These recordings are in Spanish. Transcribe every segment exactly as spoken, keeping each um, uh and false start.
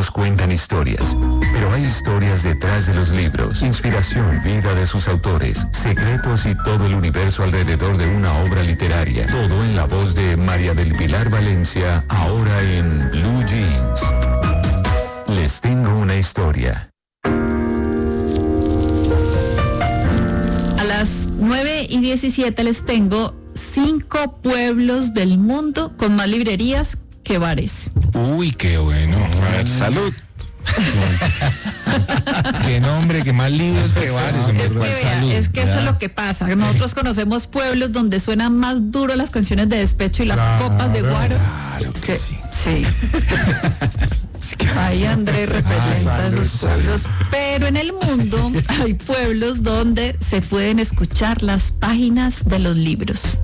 libros cuentan historias, pero hay historias detrás de los libros, inspiración, vida de sus autores, secretos y todo el universo alrededor de una obra literaria. Todo en la voz de María del Pilar Valencia, ahora en Blue Jeans. Les tengo una historia. A las nueve y diecisiete les tengo cinco pueblos del mundo con más librerías que bares. Uy, qué bueno. A ver, salud. Qué nombre, qué más libros que bares. No, es, que vea, es que ya. eso es lo que pasa. Nosotros conocemos pueblos donde suenan más duro las canciones de despecho y las claro, copas de guaro. Claro que, que sí. Sí. Sí que sí. Ahí Andrés representa ah, esos salud, pueblos. salud. Pero en el mundo hay pueblos donde se pueden escuchar las páginas de los libros.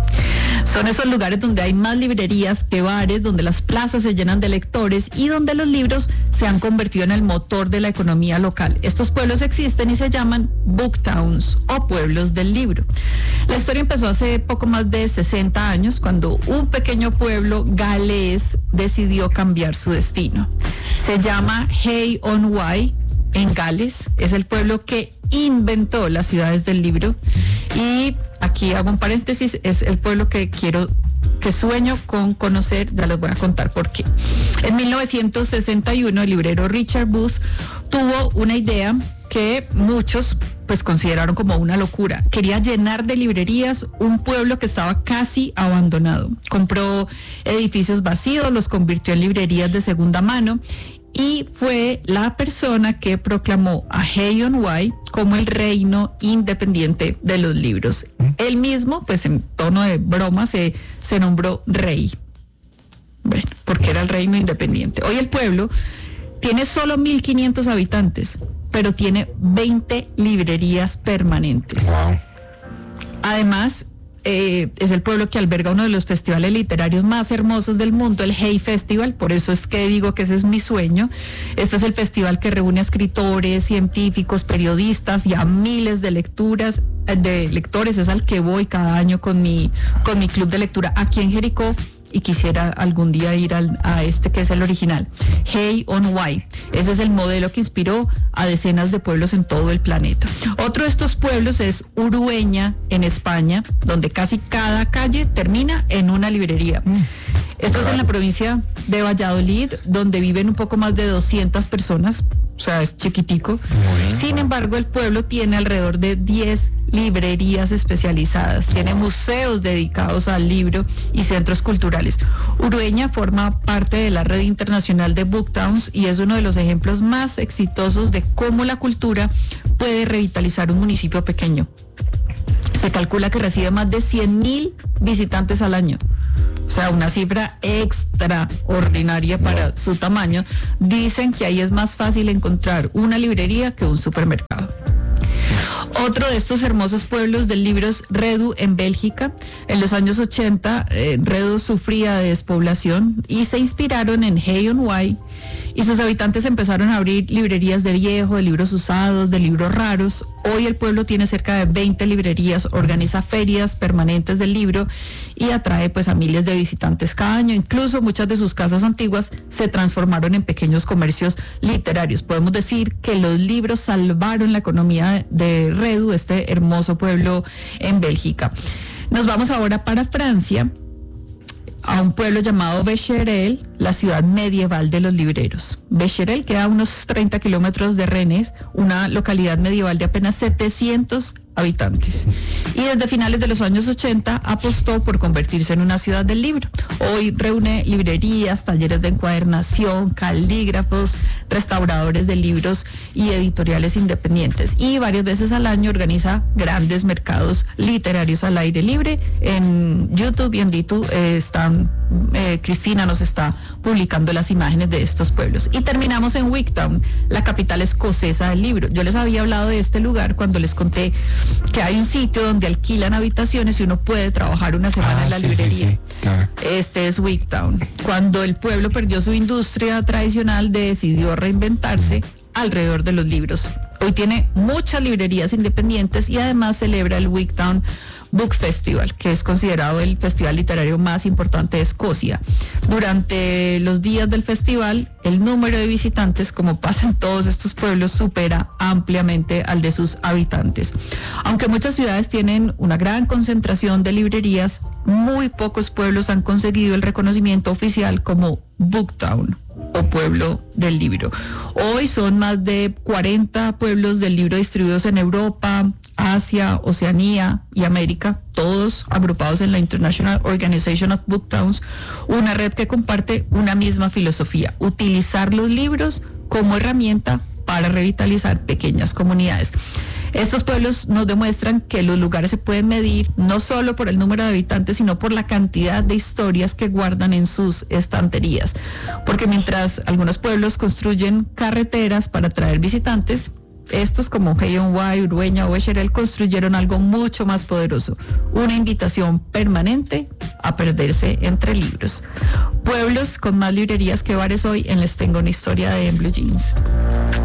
Son esos lugares donde hay más librerías que bares, donde las plazas se llenan de lectores y donde los libros se han convertido en el motor de la economía local. Estos pueblos existen y se llaman book towns o pueblos del libro. La historia empezó hace poco más de sesenta años cuando un pequeño pueblo galés decidió cambiar su destino. Se llama Hay-on-Wye en Gales. Es el pueblo que inventó las ciudades del libro y aquí hago un paréntesis, es el pueblo que quiero, que sueño con conocer, ya les voy a contar por qué. En mil novecientos sesenta y uno el librero Richard Booth tuvo una idea que muchos pues consideraron como una locura. Quería llenar de librerías un pueblo que estaba casi abandonado. Compró edificios vacíos, los convirtió en librerías de segunda mano y fue la persona que proclamó a Hay-on-Wye como el reino independiente de los libros. Él mismo, pues en tono de broma, se, se nombró rey. Bueno, porque era el reino independiente. Hoy el pueblo tiene solo mil quinientos habitantes, pero tiene veinte librerías permanentes. Wow. Además, Eh, es el pueblo que alberga uno de los festivales literarios más hermosos del mundo, el Hay Festival, por eso es que digo que ese es mi sueño. Este es el festival que reúne a escritores, científicos, periodistas y a miles de lecturas, de lectores, es al que voy cada año con mi, con mi club de lectura aquí en Jericó. Y quisiera algún día ir al, a este que es el original, Hay-on-Wye. Ese es el modelo que inspiró a decenas de pueblos en todo el planeta. Otro de estos pueblos es Urueña, en España, donde casi cada calle termina en una librería. Mm. Esto es en la provincia de Valladolid, donde viven un poco más de doscientas personas, o sea, es chiquitico. Sin embargo, el pueblo tiene alrededor de diez librerías especializadas, tiene museos dedicados al libro y centros culturales. Urueña forma parte de la red internacional de book towns y es uno de los ejemplos más exitosos de cómo la cultura puede revitalizar un municipio pequeño. Se calcula que recibe más de cien mil visitantes al año. O sea, una cifra extraordinaria para no. su tamaño. Dicen que ahí es más fácil encontrar una librería que un supermercado. Otro de estos hermosos pueblos del libro es Redu, en Bélgica. En los años ochenta, eh, Redu sufría de despoblación y se inspiraron en Hay-on-Wye y sus habitantes empezaron a abrir librerías de viejo, de libros usados, de libros raros. Hoy el pueblo tiene cerca de veinte librerías, organiza ferias permanentes del libro y atrae pues a miles de visitantes cada año. Incluso muchas de sus casas antiguas se transformaron en pequeños comercios literarios. Podemos decir que los libros salvaron la economía de Redu, este hermoso pueblo en Bélgica. Nos vamos ahora para Francia, a un pueblo llamado Becherel, la ciudad medieval de los libreros. Becherel queda a unos treinta kilómetros de Rennes, una localidad medieval de apenas setecientos habitantes. Y desde finales de los años ochenta apostó por convertirse en una ciudad del libro. Hoy reúne librerías, talleres de encuadernación, calígrafos, restauradores de libros y editoriales independientes. Y varias veces al año organiza grandes mercados literarios al aire libre. En YouTube y en YouTube eh, están, eh, Cristina nos está publicando las imágenes de estos pueblos. Y terminamos en Wigtown, la capital escocesa del libro. Yo les había hablado de este lugar cuando les conté que hay un sitio donde alquilan habitaciones y uno puede trabajar una semana ah, en la sí, librería. Sí, sí, claro. Este es Wigtown. Cuando el pueblo perdió su industria tradicional, decidió reinventarse alrededor de los libros. Hoy tiene muchas librerías independientes y además celebra el Wigtown Book Festival, que es considerado el festival literario más importante de Escocia. Durante los días del festival, el número de visitantes, como pasa en todos estos pueblos, supera ampliamente al de sus habitantes. Aunque muchas ciudades tienen una gran concentración de librerías, muy pocos pueblos han conseguido el reconocimiento oficial como Booktown o pueblo del libro. Hoy son más de cuarenta pueblos del libro distribuidos en Europa, Asia, Oceanía y América, todos agrupados en la International Organization of Booktowns, una red que comparte una misma filosofía: utilizar los libros como herramienta para revitalizar pequeñas comunidades. Estos pueblos nos demuestran que los lugares se pueden medir no solo por el número de habitantes, sino por la cantidad de historias que guardan en sus estanterías. Porque mientras algunos pueblos construyen carreteras para atraer visitantes, estos como Hay-on-Wye, Urueña o Becherel construyeron algo mucho más poderoso: una invitación permanente a perderse entre libros. Pueblos con más librerías que bares hoy en Les Tengo una Historia de En Blue Jeans.